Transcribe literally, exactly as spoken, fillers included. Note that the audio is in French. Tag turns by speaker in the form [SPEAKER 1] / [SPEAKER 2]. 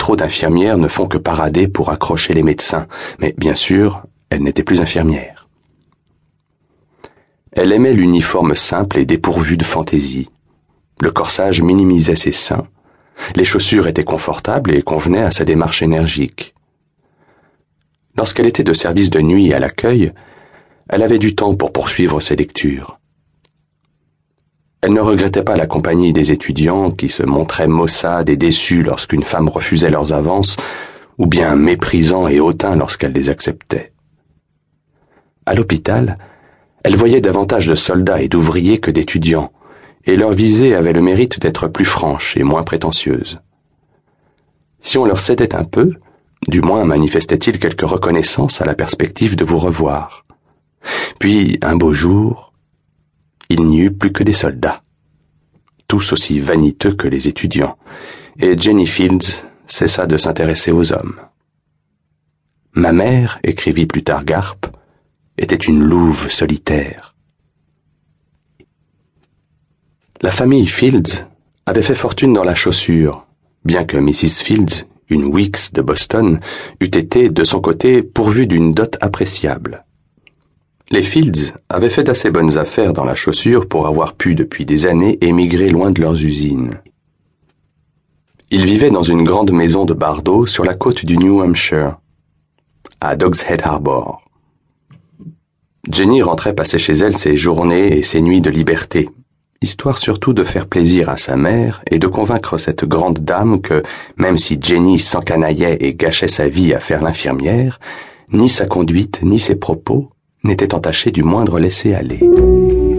[SPEAKER 1] Trop d'infirmières ne font que parader pour accrocher les médecins, mais bien sûr, elle n'était plus infirmière. Elle aimait l'uniforme simple et dépourvu de fantaisie. Le corsage minimisait ses seins, les chaussures étaient confortables et convenaient à sa démarche énergique. Lorsqu'elle était de service de nuit à l'accueil, elle avait du temps pour poursuivre ses lectures. Elle ne regrettait pas la compagnie des étudiants qui se montraient maussades et déçus lorsqu'une femme refusait leurs avances, ou bien méprisants et hautains lorsqu'elle les acceptait. À l'hôpital, elle voyait davantage de soldats et d'ouvriers que d'étudiants, et leur visée avait le mérite d'être plus franche et moins prétentieuse. Si on leur cédait un peu, du moins manifestait-il quelque reconnaissance à la perspective de vous revoir. Puis, un beau jour, il n'y eut plus que des soldats, tous aussi vaniteux que les étudiants, et Jenny Fields cessa de s'intéresser aux hommes. Ma mère, écrivit plus tard Garp, était une louve solitaire. La famille Fields avait fait fortune dans la chaussure, bien que missus Fields, une Weeks de Boston, eût été, de son côté, pourvue d'une dot appréciable. Les Fields avaient fait d'assez bonnes affaires dans la chaussure pour avoir pu, depuis des années, émigrer loin de leurs usines. Ils vivaient dans une grande maison de Bardo sur la côte du New Hampshire, à Dogs Head Harbor. Jenny rentrait passer chez elle ses journées et ses nuits de liberté, histoire surtout de faire plaisir à sa mère et de convaincre cette grande dame que, même si Jenny s'encanaillait et gâchait sa vie à faire l'infirmière, ni sa conduite ni ses propos n'étaient entachés du moindre laisser-aller.